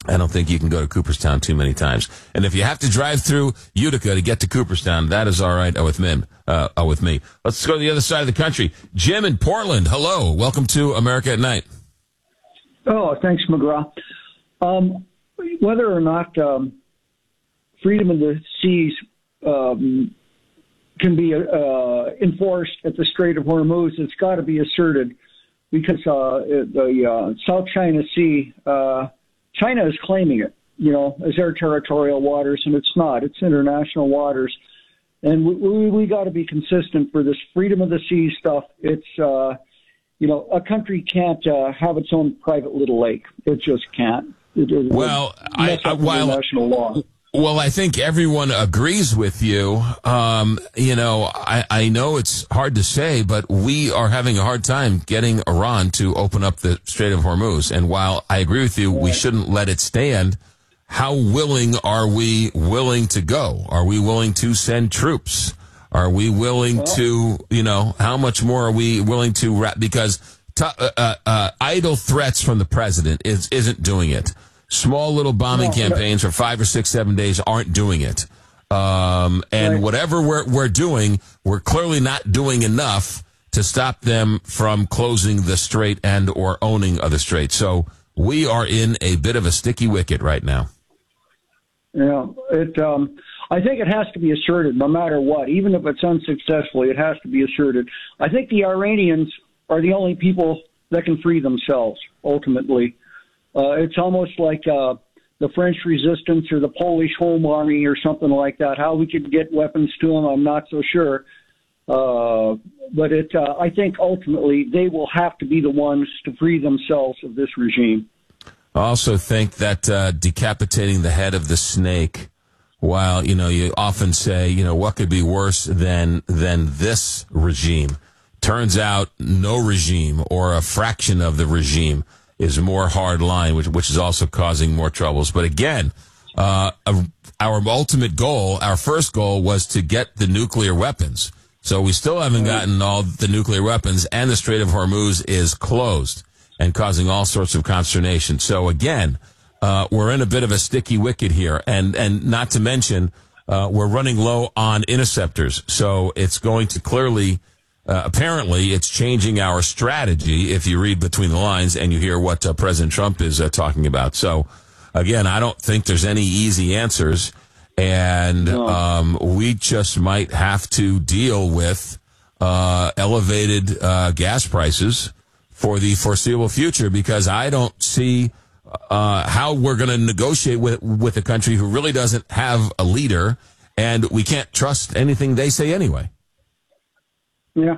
I don't think you can go to Cooperstown too many times. And if you have to drive through Utica to get to Cooperstown, that is all right with me. Let's go to the other side of the country. Jim in Portland, hello. Welcome to America at Night. Oh, thanks, McGraw. Whether or not freedom of the seas can be enforced at the Strait of Hormuz, it's got to be asserted because the South China Sea, China is claiming it, as their territorial waters, and it's not. It's international waters. And we got to be consistent for this freedom of the sea stuff. It's, a country can't have its own private little lake. It just can't. Well, international law. Well, I think everyone agrees with you. I know it's hard to say, but we are having a hard time getting Iran to open up the Strait of Hormuz. And while I agree with you, we shouldn't let it stand. How willing are we to go? Are we willing to send troops? Are we willing to, how much more are we willing to, because idle threats from the president isn't doing it. Small little bombing campaigns for 5 or 6, 7 days aren't doing it. Whatever we're doing, we're clearly not doing enough to stop them from closing the strait and or owning of the strait. So we are in a bit of a sticky wicket right now. Yeah, I think it has to be asserted no matter what. Even if it's unsuccessful, it has to be asserted. I think the Iranians are the only people that can free themselves, ultimately. It's almost like the French resistance or the Polish home army or something like that. How we could get weapons to them, I'm not so sure. But I think ultimately they will have to be the ones to free themselves of this regime. I also think that decapitating the head of the snake, while, you often say, what could be worse than this regime? Turns out no regime or a fraction of the regime is more hard line, which is also causing more troubles. But again, our ultimate goal, our first goal, was to get the nuclear weapons. So we still haven't gotten all the nuclear weapons, and the Strait of Hormuz is closed and causing all sorts of consternation. So again, we're in a bit of a sticky wicket here, and not to mention we're running low on interceptors. So it's going to clearly. Apparently, it's changing our strategy if you read between the lines and you hear what President Trump is talking about. So, again, I don't think there's any easy answers, and we just might have to deal with elevated gas prices for the foreseeable future, because I don't see how we're going to negotiate with a country who really doesn't have a leader, and we can't trust anything they say anyway. Yeah,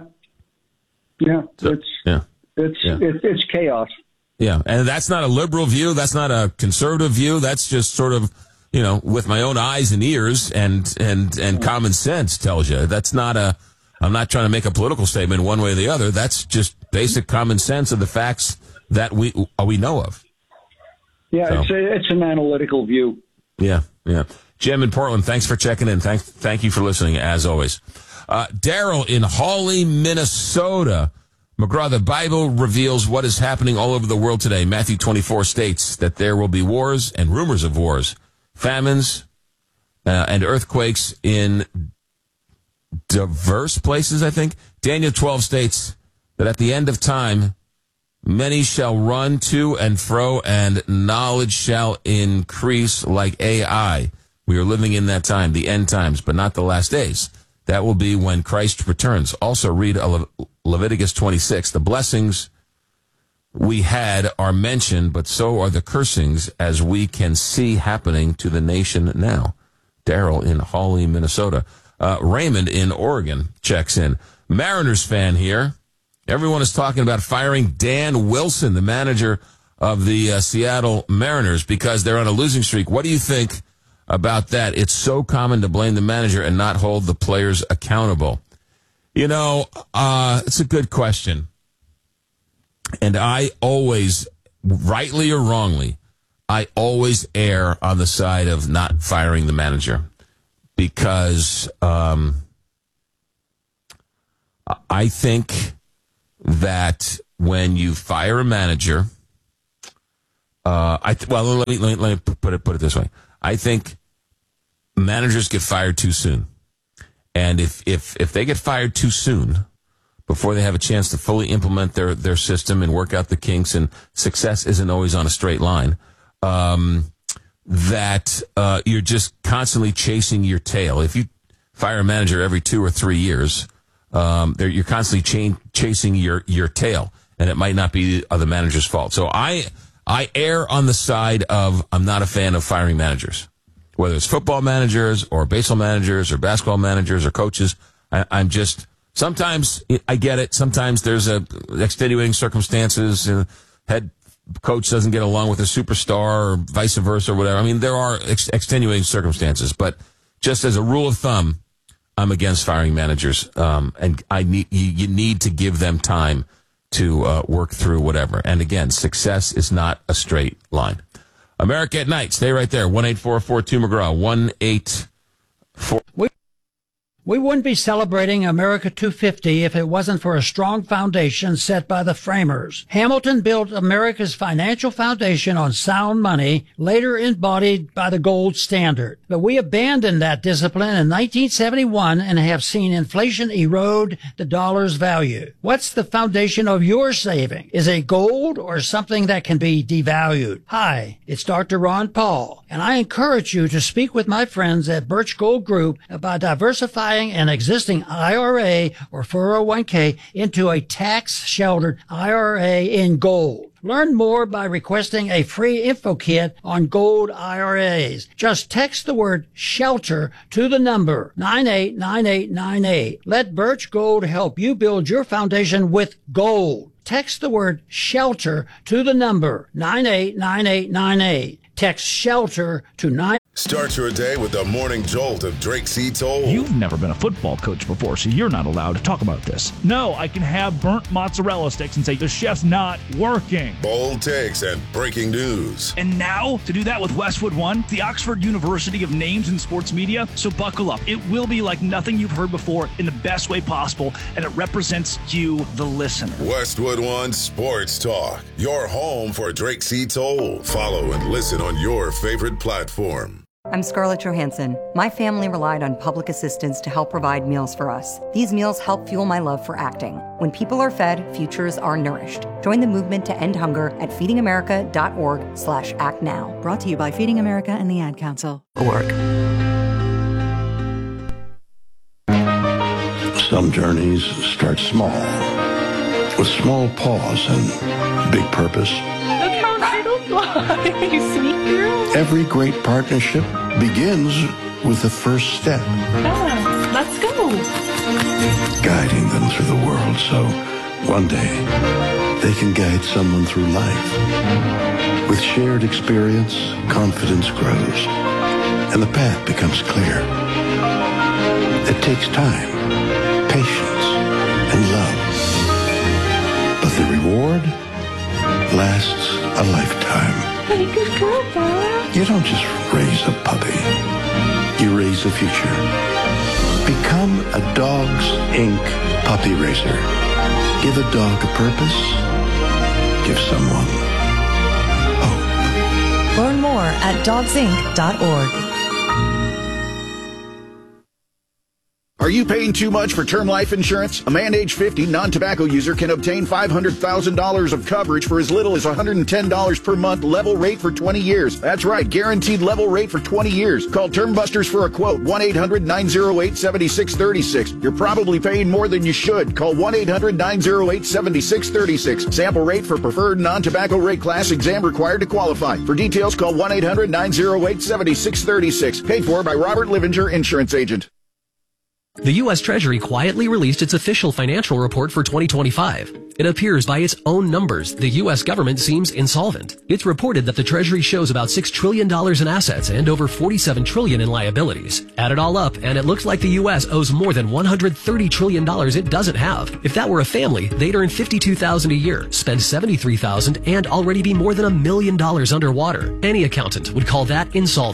it's chaos. Yeah, and that's not a liberal view. That's not a conservative view. That's just sort of, with my own eyes and ears and common sense tells you. That's not I'm not trying to make a political statement one way or the other. That's just basic common sense of the facts that we know of. Yeah, so. It's an analytical view. Yeah. Jim in Portland, thanks for checking in. Thank you for listening, as always. Daryl in Hawley, Minnesota. McGraw, the Bible reveals what is happening all over the world today. Matthew 24 states that there will be wars and rumors of wars, famines, and earthquakes in diverse places, I think. Daniel 12 states that at the end of time, many shall run to and fro, and knowledge shall increase like AI. We are living in that time, the end times, but not the last days. That will be when Christ returns. Also read Leviticus 26. The blessings we had are mentioned, but so are the cursings, as we can see happening to the nation now. Daryl in Hawley, Minnesota. Raymond in Oregon checks in. Mariners fan here. Everyone is talking about firing Dan Wilson, the manager of the Seattle Mariners, because they're on a losing streak. What do you think about that? It's so common to blame the manager and not hold the players accountable. It's a good question. And I always, rightly or wrongly, I always err on the side of not firing the manager, because I think that when you fire a manager, Let me put it this way. I think managers get fired too soon. And if they get fired too soon, before they have a chance to fully implement their system and work out the kinks, and success isn't always on a straight line, that you're just constantly chasing your tail. If you fire a manager every 2 or 3 years, you're constantly chasing your tail, and it might not be the manager's fault. So I err on the side of I'm not a fan of firing managers, whether it's football managers or baseball managers or basketball managers or coaches. I'm just, sometimes I get it. Sometimes there's extenuating circumstances. Head coach doesn't get along with a superstar or vice versa or whatever. I mean, there are extenuating circumstances, but just as a rule of thumb, I'm against firing managers. And you need to give them time to work through whatever. And again, success is not a straight line. America at Night. Stay right there. 1-844-2-McGraw. 1-844. We wouldn't be celebrating America 250 if it wasn't for a strong foundation set by the framers. Hamilton built America's financial foundation on sound money, later embodied by the gold standard. But we abandoned that discipline in 1971 and have seen inflation erode the dollar's value. What's the foundation of your saving? Is it gold or something that can be devalued? Hi, it's Dr. Ron Paul, and I encourage you to speak with my friends at Birch Gold Group about diversifying an existing IRA or 401k into a tax-sheltered IRA in gold. Learn more by requesting a free info kit on gold IRAs. Just text the word SHELTER to the number 989898. Let Birch Gold help you build your foundation with gold. Text the word SHELTER to the number 989898. Text SHELTER to 9. Start your day with the morning jolt of Drake C. Toll. You've never been a football coach before, so you're not allowed to talk about this. No, I can have burnt mozzarella sticks and say the chef's not working. Bold takes and breaking news. And now, to do that with Westwood One, the Oxford University of Names in Sports Media. So buckle up. It will be like nothing you've heard before in the best way possible, and it represents you, the listener. Westwood One Sports Talk, your home for Drake C. Toll. Follow and listen on your favorite platform. I'm Scarlett Johansson. My family relied on public assistance to help provide meals for us. These meals help fuel my love for acting. When people are fed, futures are nourished. Join the movement to end hunger at feedingamerica.org/actnow. Brought to you by Feeding America and the Ad Council. Some journeys start small, with small pause and big purpose. Look how turtles fly. You sneak through. Every great partnership begins with the first step. Yeah, let's go. Guiding them through the world so one day they can guide someone through life. With shared experience, confidence grows, and the path becomes clear. It takes time, patience, and love. But the reward lasts a lifetime. Hey, good girl, Dad. You don't just raise a puppy. You raise a future. Become a Dogs Inc. puppy raiser. Give a dog a purpose. Give someone hope. Learn more at dogsinc.org. Are you paying too much for term life insurance? A man age 50 non-tobacco user can obtain $500,000 of coverage for as little as $110 per month, level rate for 20 years. That's right, guaranteed level rate for 20 years. Call Term Busters for a quote, 1-800-908-7636. You're probably paying more than you should. Call 1-800-908-7636. Sample rate for preferred non-tobacco rate class, exam required to qualify. For details, call 1-800-908-7636. Paid for by Robert Livinger, Insurance Agent. The U.S. Treasury quietly released its official financial report for 2025. It appears by its own numbers the U.S. government seems insolvent. It's reported that the Treasury shows about $6 trillion in assets and over $47 trillion in liabilities. Add it all up, and it looks like the U.S. owes more than $130 trillion it doesn't have. If that were a family, they'd earn $52,000 a year, spend $73,000, and already be more than $1 million underwater. Any accountant would call that insolvent.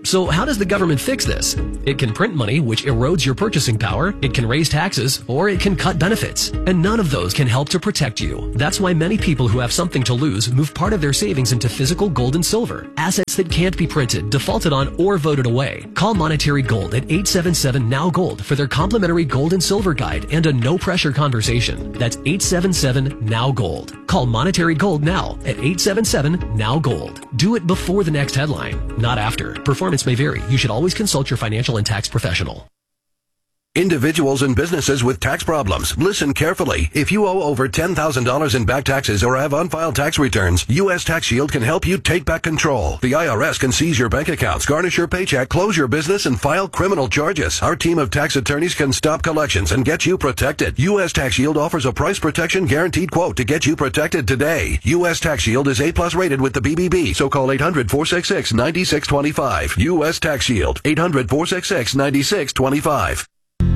So how does the government fix this? It can print money, which erodes your purchasing power. It can raise taxes, or it can cut benefits. And none of those can help to protect you. That's why many people who have something to lose move part of their savings into physical gold and silver, assets that can't be printed, defaulted on, or voted away. Call Monetary Gold at 877-NOW-GOLD for their complimentary gold and silver guide and a no-pressure conversation. That's 877-NOW-GOLD. Call Monetary Gold now at 877-NOW-GOLD. Do it before the next headline, not after. Performance may vary. You should always consult your financial and tax professional. Individuals and businesses with tax problems, listen carefully. If you owe over $10,000 in back taxes or have unfiled tax returns, U.S. Tax Shield can help you take back control. The IRS can seize your bank accounts, garnish your paycheck, close your business, and file criminal charges. Our team of tax attorneys can stop collections and get you protected. U.S. Tax Shield offers a price protection guaranteed quote to get you protected today. U.S. Tax Shield is A+ rated with the BBB, so call 800-466-9625. U.S. Tax Shield, 800-466-9625.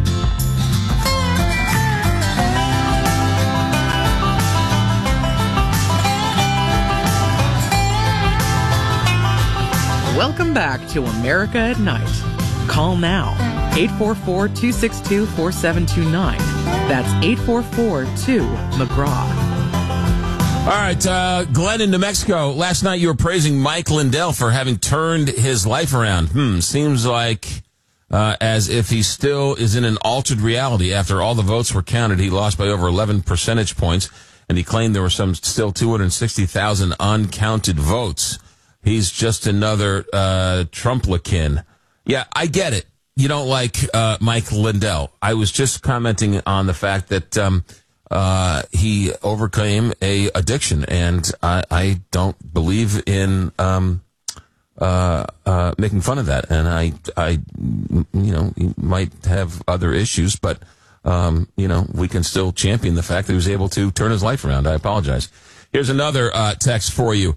Welcome back to America at Night. Call now, 844-262-4729. That's 844-2-McGraw. All right, Glenn in New Mexico. Last night you were praising Mike Lindell for having turned his life around. Seems like as if he still is in an altered reality. After all the votes were counted, he lost by over 11 percentage points, and he claimed there were still 260,000 uncounted votes. He's just another Trumplican. Yeah, I get it. You don't like Mike Lindell. I was just commenting on the fact that he overcame a addiction, and I don't believe in making fun of that. And I he might have other issues, but we can still champion the fact that he was able to turn his life around. I apologize. Here's another text for you.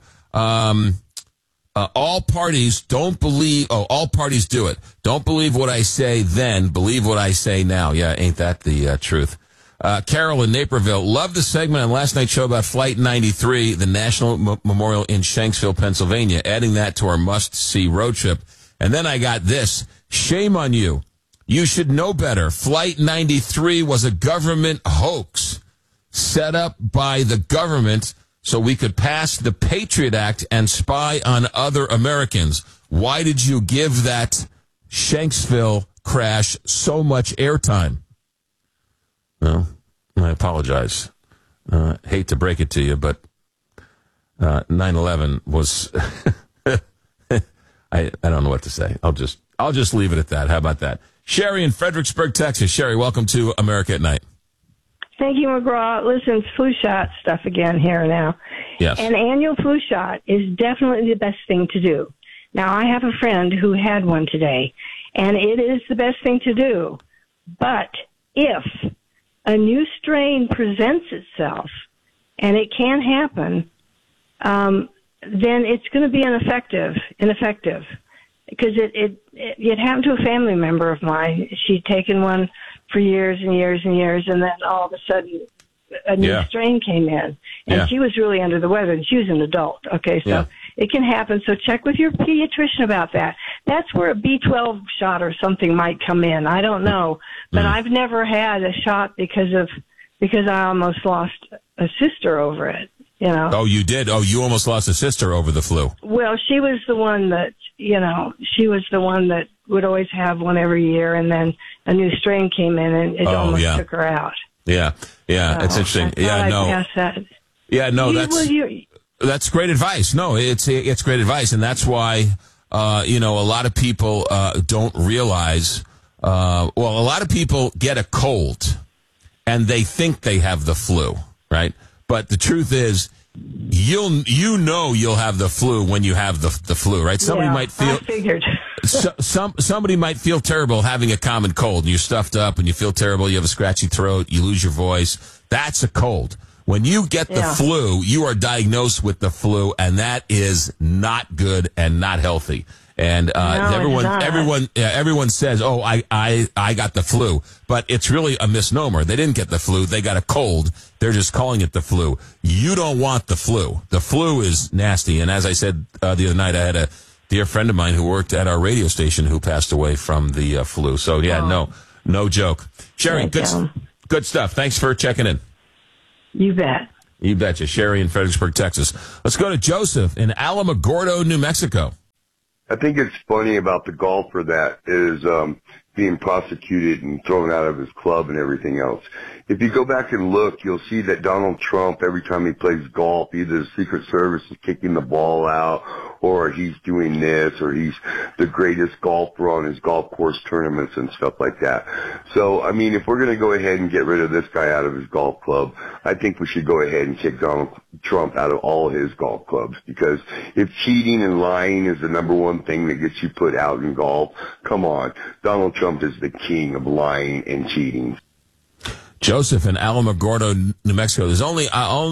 All parties don't believe, all parties do it. Don't believe what I say then, believe what I say now. Yeah, ain't that the truth? Carol in Naperville, loved the segment on last night's show about Flight 93, the National Memorial in Shanksville, Pennsylvania, adding that to our must-see road trip. And then I got this. Shame on you. You should know better. Flight 93 was a government hoax set up by the government so we could pass the Patriot Act and spy on other Americans. Why did you give that Shanksville crash so much airtime? Well, I apologize. Hate to break it to you, but 9/11 was I don't know what to say. I'll just leave it at that. How about that? Sherry in Fredericksburg, Texas. Sherry, welcome to America at Night. Thank you, McGraw. Listen, flu shot stuff again here now. Yes. An annual flu shot is definitely the best thing to do. Now, I have a friend who had one today, and it is the best thing to do. But if a new strain presents itself, and it can happen, then it's going to be ineffective. Because it happened to a family member of mine. She'd taken one for years and years and years, and then all of a sudden a new strain came in. And she was really under the weather, and she was an adult. Okay, so it can happen. So check with your pediatrician about that. That's where a B12 shot or something might come in. I don't know. But I've never had a shot because I almost lost a sister over it. You know. Oh, you did? Oh, you almost lost a sister over the flu. Well, she was the one that, would always have one every year, and then a new strain came in, and it almost took her out. Yeah. So, it's interesting. That's great advice. No, it's great advice, and that's why, a lot of people don't realize, a lot of people get a cold, and they think they have the flu, right? But the truth is, you'll have the flu when you have the flu, right? Somebody might feel. I figured. Somebody might feel terrible having a common cold, and you're stuffed up, and you feel terrible. You have a scratchy throat. You lose your voice. That's a cold. When you get the flu, you are diagnosed with the flu, and that is not good and not healthy. And everyone says, "Oh, I got the flu," but it's really a misnomer. They didn't get the flu; they got a cold. They're just calling it the flu. You don't want the flu. The flu is nasty. And as I said the other night, I had a dear friend of mine who worked at our radio station who passed away from the flu. So, yeah, no joke. Sherry, good stuff. Thanks for checking in. You bet. You betcha. Sherry in Fredericksburg, Texas. Let's go to Joseph in Alamogordo, New Mexico. I think it's funny about the golfer that is being prosecuted and thrown out of his club and everything else. If you go back and look, you'll see that Donald Trump, every time he plays golf, either the Secret Service is kicking the ball out, or he's doing this, or he's the greatest golfer on his golf course tournaments and stuff like that. So, I mean, if we're going to go ahead and get rid of this guy out of his golf club, I think we should go ahead and kick Donald Trump out of all his golf clubs, because if cheating and lying is the number one thing that gets you put out in golf, come on. Donald Trump is the king of lying and cheating. Joseph in Alamogordo, New Mexico. There's only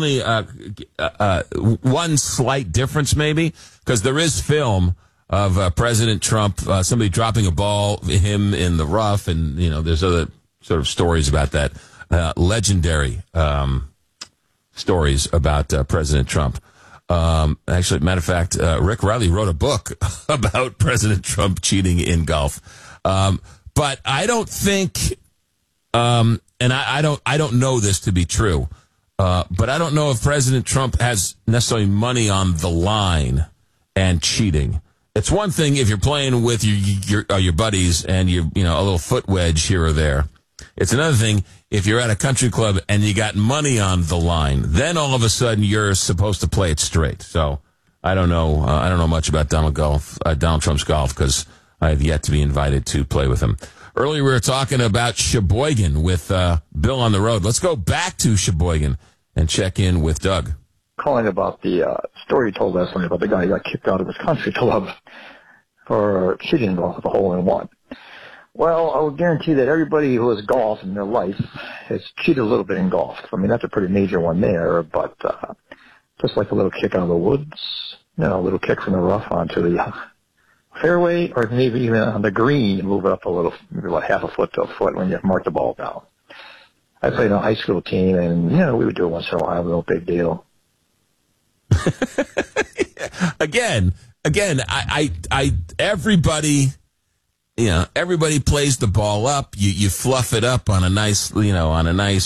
one slight difference, maybe, because there is film of President Trump, somebody dropping a ball, him in the rough, and there's other sort of stories about that. Legendary stories about President Trump. Actually, matter of fact, Rick Riley wrote a book about President Trump cheating in golf. But I don't think. And I don't know this to be true, but I don't know if President Trump has necessarily money on the line and cheating. It's one thing if you're playing with your buddies and you a little foot wedge here or there. It's another thing if you're at a country club and you got money on the line. Then all of a sudden you're supposed to play it straight. So I don't know. I don't know much about Donald Trump's golf because I have yet to be invited to play with him. Earlier, we were talking about Sheboygan with Bill on the road. Let's go back to Sheboygan and check in with Doug. Calling about the story you told last night about the guy who got kicked out of his country club for cheating off the hole-in-one. Well, I will guarantee that everybody who has golfed in their life has cheated a little bit in golf. I mean, that's a pretty major one there, but just like a little kick out of the woods, a little kick from the rough onto the fairway, or maybe even on the green, move it up a little, maybe about half a foot to a foot when you mark the ball down. I played on a high school team, and we would do it once in a while, no big deal. Again, everybody plays the ball up. You fluff it up on a nice, on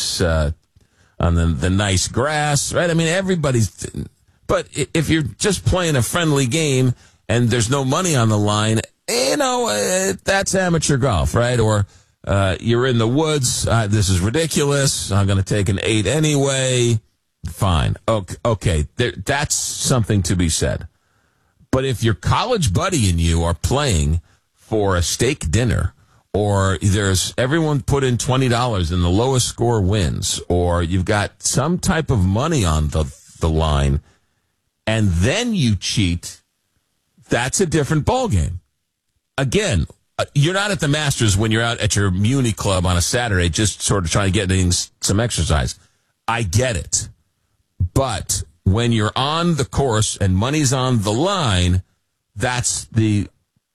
the nice grass, right? I mean, but if you're just playing a friendly game and there's no money on the line, that's amateur golf, right? Or you're in the woods. This is ridiculous. I'm going to take an 8 anyway. Fine. Okay. That's something to be said. But if your college buddy and you are playing for a steak dinner, or there's everyone put in $20 and the lowest score wins, or you've got some type of money on the line, and then you cheat, that's a different ballgame. Again, you're not at the Masters when you're out at your Muni club on a Saturday just sort of trying to get some exercise. I get it. But when you're on the course and money's on the line, that's the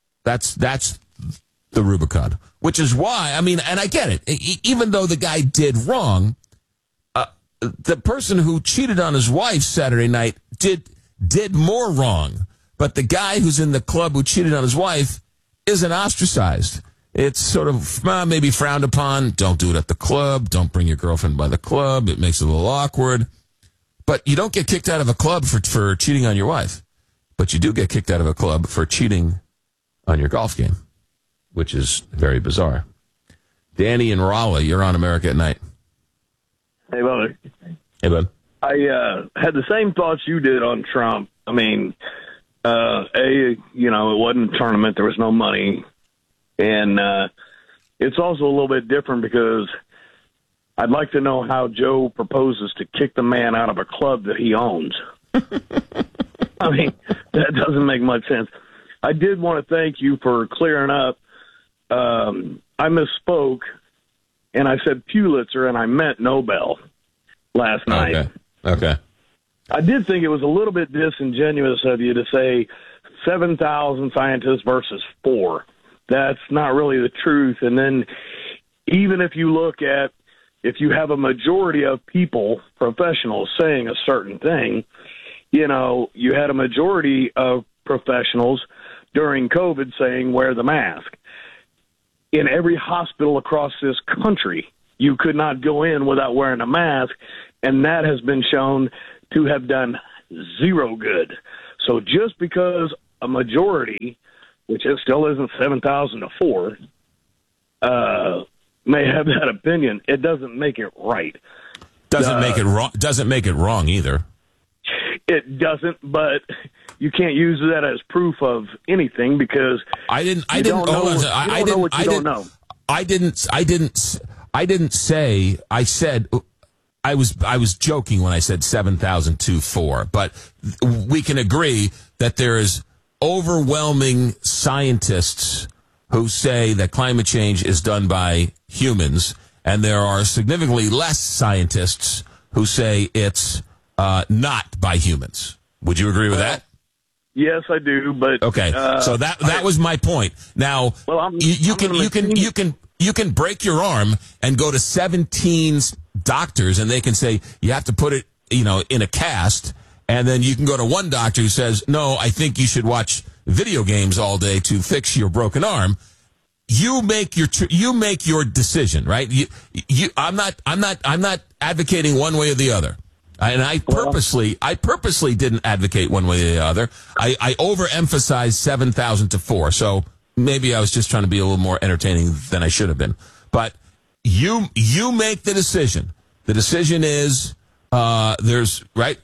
Rubicon. Which is why, I mean, and I get it. Even though the guy did wrong, the person who cheated on his wife Saturday night did more wrong. But the guy who's in the club who cheated on his wife isn't ostracized. It's sort of maybe frowned upon. Don't do it at the club. Don't bring your girlfriend by the club. It makes it a little awkward. But you don't get kicked out of a club for cheating on your wife. But you do get kicked out of a club for cheating on your golf game, which is very bizarre. Danny in Raleigh, you're on America at Night. Hey, brother. Hey, bud. I had the same thoughts you did on Trump. I mean, it wasn't a tournament. There was no money. And it's also a little bit different because I'd like to know how Joe proposes to kick the man out of a club that he owns. I mean, that doesn't make much sense. I did want to thank you for clearing up. I misspoke, and I said Pulitzer, and I meant Nobel last night. Okay. I did think it was a little bit disingenuous of you to say 7,000 scientists versus 4. That's not really the truth. And then even if you look at, if you have a majority of people, professionals, saying a certain thing, you had a majority of professionals during COVID saying wear the mask. In every hospital across this country, you could not go in without wearing a mask, and that has been shown to have done zero good. So just because a majority, which it still isn't 7,000 to 4, may have that opinion, it doesn't make it right. Doesn't make it wrong. Doesn't make it wrong either. It doesn't, but you can't use that as proof of anything because I didn't say. I said I was joking when I said 7,024, but we can agree that there is overwhelming scientists who say that climate change is done by humans, and there are significantly less scientists who say it's not by humans. Would you agree with that? Yes, I do. But okay, so that was my point. Now, you can break your arm and go to 17 doctors, and they can say you have to put it, in a cast, and then you can go to one doctor who says, no, I think you should watch video games all day to fix your broken arm. You make your decision, right? I'm not advocating one way or the other. And I purposely didn't advocate one way or the other. I overemphasized 7,000 to 4. So maybe I was just trying to be a little more entertaining than I should have been. But you make the decision. The decision is there's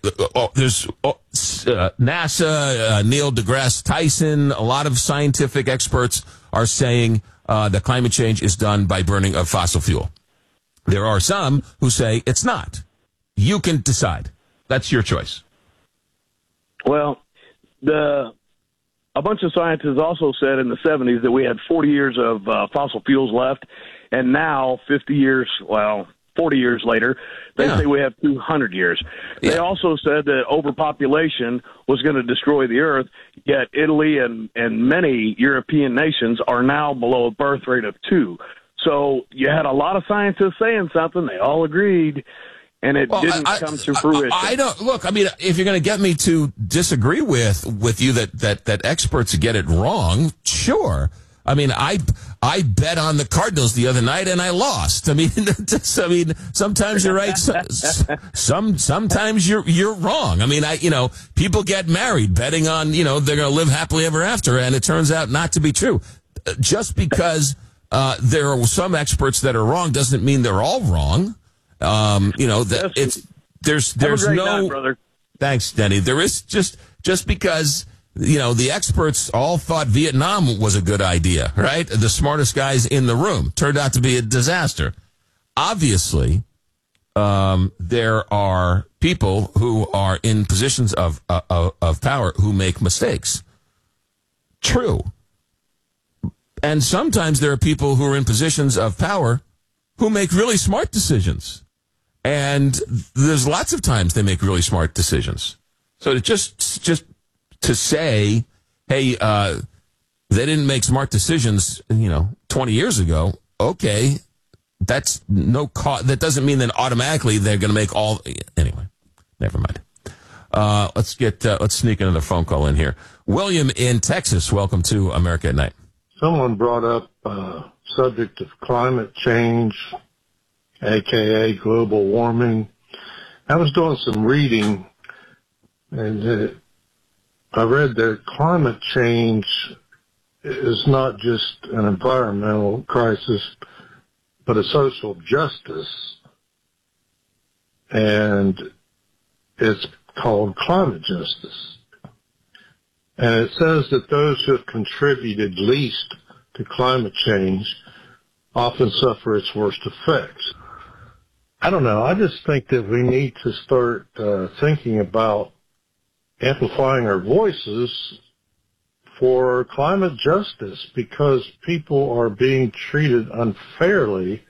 NASA, Neil deGrasse Tyson, a lot of scientific experts are saying that climate change is done by burning of fossil fuel. There are some who say it's not. You can decide. That's your choice. Well, a bunch of scientists also said in the 70s that we had 40 years of fossil fuels left, and now 40 years later, they say we have 200 years. Yeah. They also said that overpopulation was going to destroy the earth, yet Italy and many European nations are now below a birth rate of 2. So you had a lot of scientists saying something. They all agreed. And it didn't come to fruition. I don't look. I mean, if you're going to get me to disagree with you that experts get it wrong, sure. I mean, I bet on the Cardinals the other night and I lost. I mean, sometimes you're right. Sometimes you're wrong. I mean, people get married betting on they're going to live happily ever after, and it turns out not to be true. Just because there are some experts that are wrong doesn't mean they're all wrong. There's no night, brother. Thanks, Denny. There is just because the experts all thought Vietnam was a good idea, right? The smartest guys in the room turned out to be a disaster. Obviously, there are people who are in positions of power who make mistakes. True. And sometimes there are people who are in positions of power who make really smart decisions. And there's lots of times they make really smart decisions. So just to say, hey, they didn't make smart decisions, 20 years ago. Okay, that doesn't mean that automatically they're going to make all. Anyway, never mind. Let's sneak another phone call in here. William in Texas, welcome to America at Night. Someone brought up subject of climate change, a.k.a. global warming. I was doing some reading, and I read that climate change is not just an environmental crisis, but a social justice, and it's called climate justice. And it says that those who have contributed least to climate change often suffer its worst effects. I don't know. I just think that we need to start thinking about amplifying our voices for climate justice because people are being treated unfairly.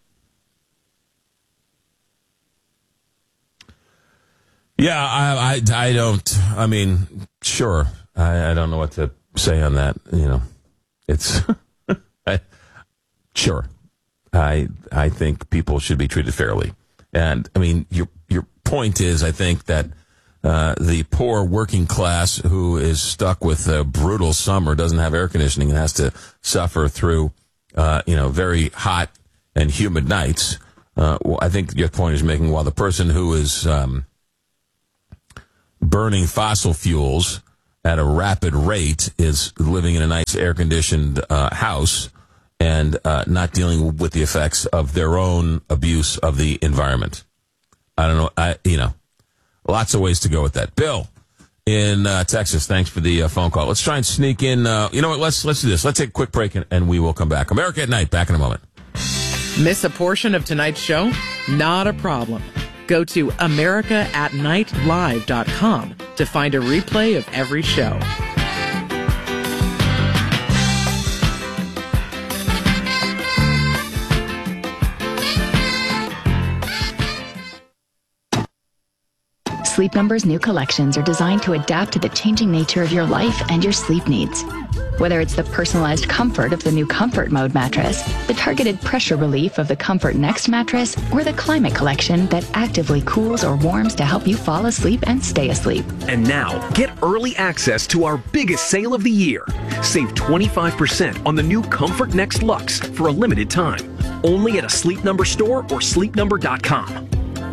Yeah, I don't. I mean, sure. I don't know what to say on that. It's sure. I think people should be treated fairly. And I mean, your point is, I think that the poor working class who is stuck with a brutal summer, doesn't have air conditioning, and has to suffer through, very hot and humid nights. I think your point is making, while the person who is burning fossil fuels at a rapid rate is living in a nice air-conditioned house and not dealing with the effects of their own abuse of the environment. I don't know. Lots of ways to go with that. Bill in Texas, thanks for the phone call. Let's try and sneak in. You know what? Let's do this. Let's take a quick break and we will come back. America at Night, back in a moment. Miss a portion of tonight's show? Not a problem. Go to AmericaAtNightLive.com to find a replay of every show. Sleep Number's new collections are designed to adapt to the changing nature of your life and your sleep needs. Whether it's the personalized comfort of the new Comfort Mode mattress, the targeted pressure relief of the Comfort Next mattress, or the Climate Collection that actively cools or warms to help you fall asleep and stay asleep. And now, get early access to our biggest sale of the year. Save 25% on the new Comfort Next Luxe for a limited time. Only at a Sleep Number store or sleepnumber.com.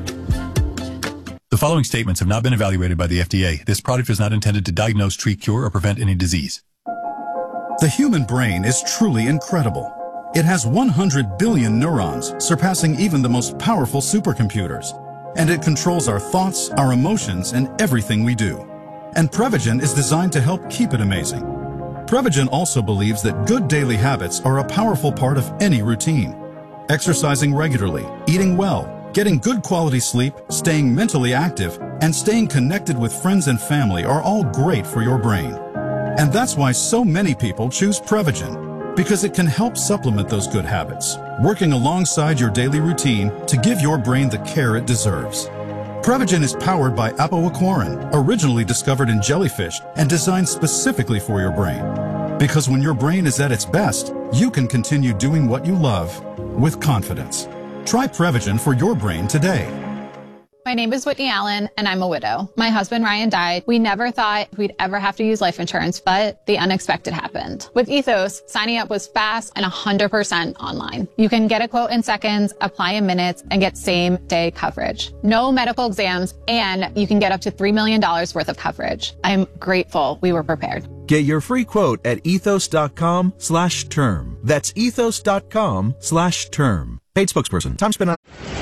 The following statements have not been evaluated by the FDA. This product is not intended to diagnose, treat, cure, or prevent any disease. The human brain is truly incredible. It has 100 billion neurons, surpassing even the most powerful supercomputers. And it controls our thoughts, our emotions, and everything we do. And Prevagen is designed to help keep it amazing. Prevagen also believes that good daily habits are a powerful part of any routine. Exercising regularly, eating well, getting good quality sleep, staying mentally active, and staying connected with friends and family are all great for your brain. And that's why so many people choose Prevagen, because it can help supplement those good habits, working alongside your daily routine to give your brain the care it deserves. Prevagen is powered by apoaquarin, originally discovered in jellyfish and designed specifically for your brain. Because when your brain is at its best, you can continue doing what you love with confidence. Try Prevagen for your brain today. My name is Whitney Allen, and I'm a widow. My husband, Ryan, died. We never thought we'd ever have to use life insurance, but the unexpected happened. With Ethos, signing up was fast and 100% online. You can get a quote in seconds, apply in minutes, and get same-day coverage. No medical exams, and you can get up to $3 million worth of coverage. I'm grateful we were prepared. Get your free quote at ethos.com/term. That's ethos.com/term. Paid spokesperson. Time spent on...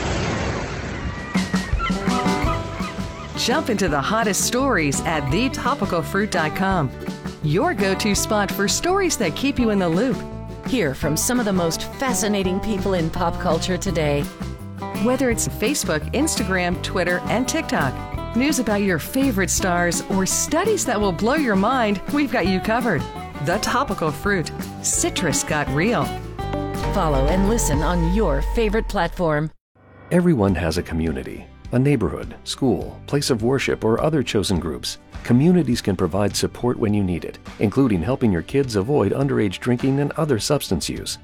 Jump into the hottest stories at thetopicalfruit.com. Your go-to spot for stories that keep you in the loop. Hear from some of the most fascinating people in pop culture today. Whether it's Facebook, Instagram, Twitter, and TikTok, news about your favorite stars, or studies that will blow your mind, we've got you covered. The Topical Fruit. Citrus got real. Follow and listen on your favorite platform. Everyone has a community. A neighborhood, school, place of worship, or other chosen groups. Communities can provide support when you need it, including helping your kids avoid underage drinking and other substance use.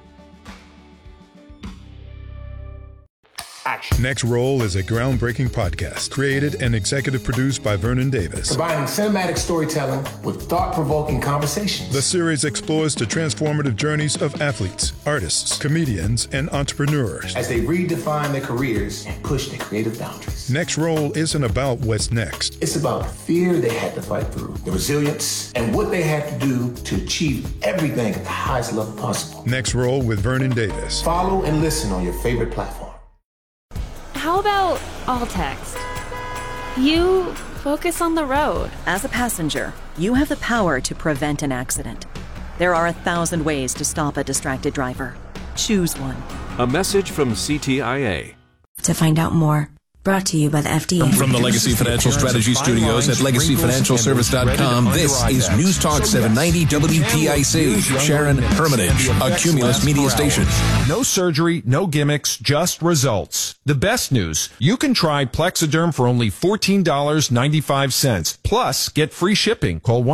Next Roll is a groundbreaking podcast created and executive produced by Vernon Davis. Combining cinematic storytelling with thought-provoking conversations. The series explores the transformative journeys of athletes, artists, comedians, and entrepreneurs as they redefine their careers and push their creative boundaries. Next Roll isn't about what's next. It's about the fear they had to fight through, the resilience, and what they had to do to achieve everything at the highest level possible. Next Roll with Vernon Davis. Follow and listen on your favorite platform. How about all text? You focus on the road. As a passenger, you have the power to prevent an accident. There are 1,000 ways to stop a distracted driver. Choose one. A message from CTIA. To find out more, brought to you by the FDA. From the Legacy Financial Strategy Studios at LegacyFinancialService.com, this is News Talk 790 WPIC. Sharon Hermitage, a Cumulus media station. No surgery, no gimmicks, just results. The best news, you can try Plexiderm for only $14.95. Plus, get free shipping. Call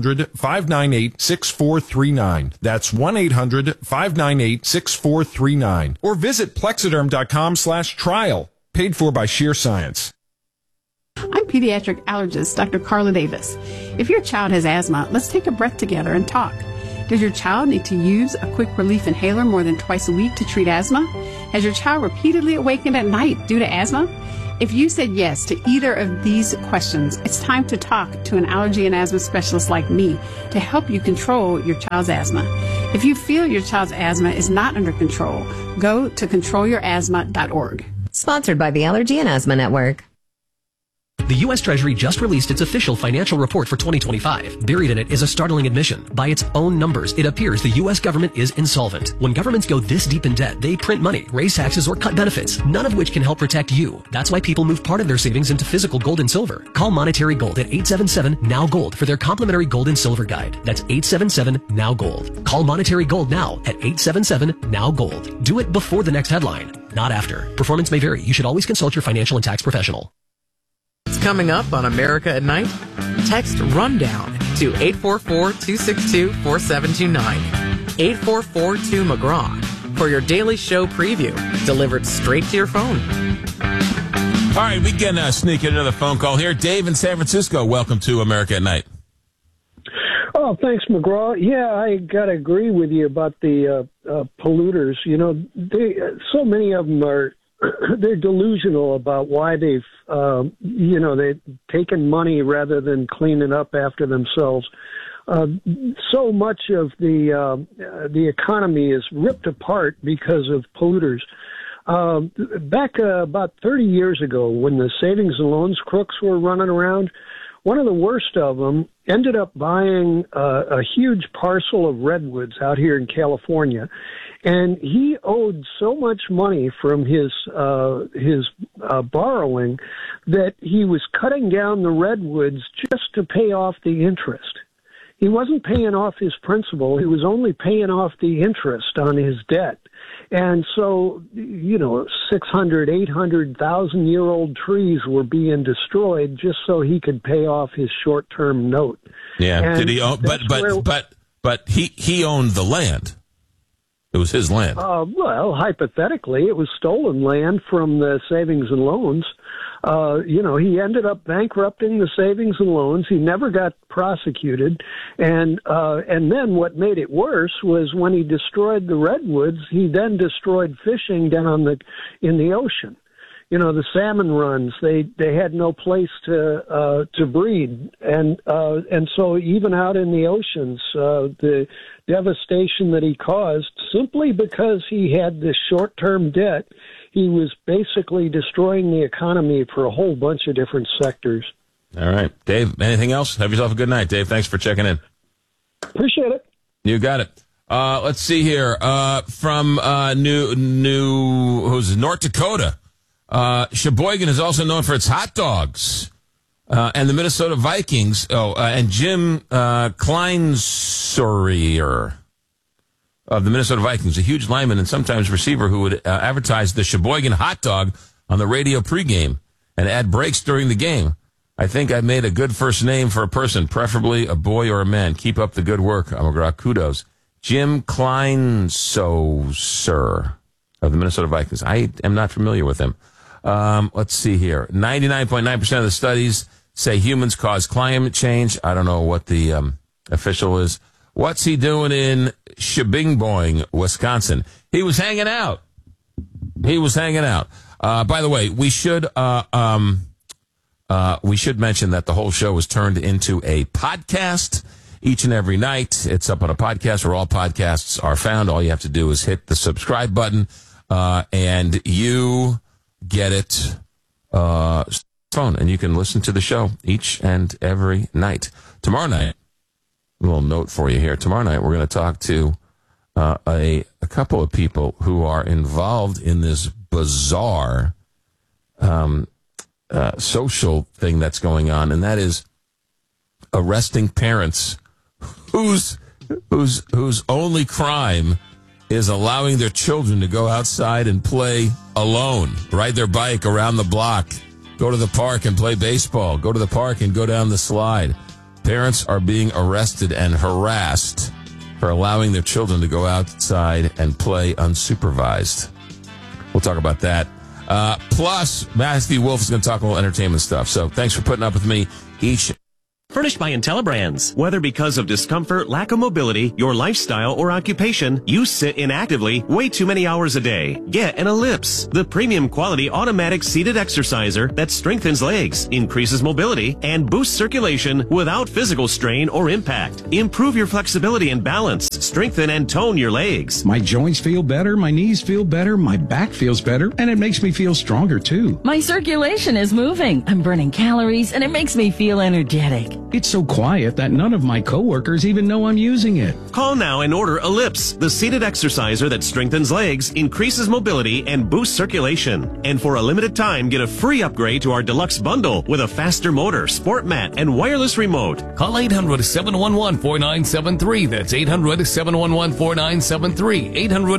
1-800-598-6439. That's 1-800-598-6439. Or visit Plexiderm.com/trial. Paid for by Sheer Science. I'm pediatric allergist Dr. Carla Davis. If your child has asthma, let's take a breath together and talk. Does your child need to use a quick relief inhaler more than twice a week to treat asthma? Has your child repeatedly awakened at night due to asthma? If you said yes to either of these questions, it's time to talk to an allergy and asthma specialist like me to help you control your child's asthma. If you feel your child's asthma is not under control, go to controlyourasthma.org. Sponsored by the Allergy and Asthma Network. The U.S. Treasury just released its official financial report for 2025. Buried in it is a startling admission. By its own numbers, it appears the U.S. government is insolvent. When governments go this deep in debt, they print money, raise taxes, or cut benefits, none of which can help protect you. That's why people move part of their savings into physical gold and silver. Call Monetary Gold at 877-NOW-GOLD for their complimentary gold and silver guide. That's 877-NOW-GOLD. Call Monetary Gold now at 877-NOW-GOLD. Do it before the next headline, not after. Performance may vary. You should always consult your financial and tax professional. It's coming up on America at Night. Text RUNDOWN to 844-262-4729. 844-2-McGraw for your daily show preview delivered straight to your phone. All right, we can sneak in another phone call here. Dave in San Francisco, welcome to America at Night. Oh, thanks, McGraw. Yeah, I got to agree with you about the polluters. You know, so many of them are they're delusional about why they've taken money rather than cleaning up after themselves. So much of the economy is ripped apart because of polluters. Back about 30 years ago, when the savings and loans crooks were running around, one of the worst of them ended up buying a huge parcel of redwoods out here in California. And he owed so much money from his borrowing that he was cutting down the redwoods just to pay off the interest. He wasn't paying off his principal. He was only paying off the interest on his debt. And so, 600, 800,000-year-old trees were being destroyed just so he could pay off his short-term note. Yeah. And did he own? But he owned the land. It was his land. Well, hypothetically, it was stolen land from the savings and loans. He ended up bankrupting the savings and loans. He never got prosecuted. And then what made it worse was when he destroyed the redwoods, he then destroyed fishing down in the ocean. The salmon runs, they had no place to breed. And so even out in the oceans, the devastation that he caused simply because he had this short-term debt, he was basically destroying the economy for a whole bunch of different sectors. All right. Dave, anything else? Have yourself a good night, Dave. Thanks for checking in. Appreciate it. You got it. Let's see here. From North Dakota. Sheboygan is also known for its hot dogs. And the Minnesota Vikings, and Jim Kleinsorier of the Minnesota Vikings, a huge lineman and sometimes receiver who would advertise the Sheboygan hot dog on the radio pregame and add breaks during the game. I think I made a good first name for a person, preferably a boy or a man. Keep up the good work. McGraw, kudos. Jim Kleinsorier of the Minnesota Vikings. I am not familiar with him. Let's see here. 99.9% of the studies say humans cause climate change. I don't know what the official is. What's he doing in Shebingboing, Wisconsin? He was hanging out. By the way, we should mention that the whole show was turned into a podcast each and every night. It's up on a podcast where all podcasts are found. All you have to do is hit the subscribe button, and you get it phone, and you can listen to the show each and every night. Tomorrow night, a little note for you here. Tomorrow night, we're going to talk to a couple of people who are involved in this bizarre social thing that's going on, and that is arresting parents whose only crime is allowing their children to go outside and play alone, ride their bike around the block, go to the park and play baseball, go to the park and go down the slide. Parents are being arrested and harassed for allowing their children to go outside and play unsupervised. We'll talk about that. Plus, Matthew Wolf is going to talk a little entertainment stuff. So thanks for putting up with me each. Furnished by IntelliBrands. Whether because of discomfort, lack of mobility, your lifestyle, or occupation, you sit inactively way too many hours a day. Get an Ellipse, the premium quality automatic seated exerciser that strengthens legs, increases mobility, and boosts circulation without physical strain or impact. Improve your flexibility and balance. Strengthen and tone your legs. My joints feel better, my knees feel better, my back feels better, and it makes me feel stronger too. My circulation is moving. I'm burning calories, and it makes me feel energetic. It's so quiet that none of my coworkers even know I'm using it. Call now and order Ellipse, the seated exerciser that strengthens legs, increases mobility, and boosts circulation. And for a limited time, get a free upgrade to our deluxe bundle with a faster motor, sport mat, and wireless remote. Call 800-711-4973. That's 800-711-4973.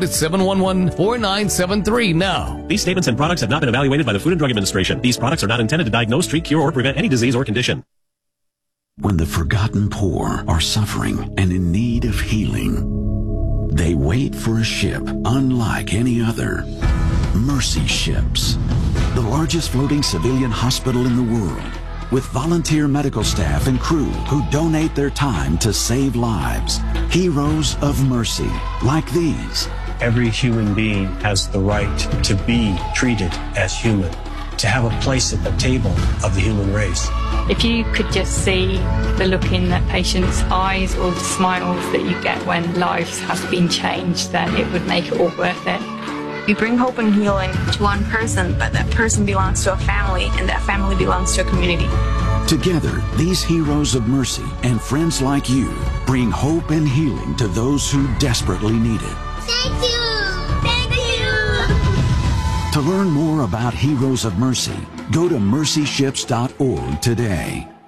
800-711-4973 now. These statements and products have not been evaluated by the Food and Drug Administration. These products are not intended to diagnose, treat, cure, or prevent any disease or condition. When the forgotten poor are suffering and in need of healing, they wait for a ship unlike any other. Mercy Ships, the largest floating civilian hospital in the world, with volunteer medical staff and crew who donate their time to save lives. Heroes of Mercy, like these. Every human being has the right to be treated as human, to have a place at the table of the human race. If you could just see the look in that patient's eyes or the smiles that you get when lives have been changed, then it would make it all worth it. We bring hope and healing to one person, but that person belongs to a family, and that family belongs to a community. Together, these heroes of mercy and friends like you bring hope and healing to those who desperately need it. Thank you! Thank you! To learn more about Heroes of Mercy, go to mercyships.org today.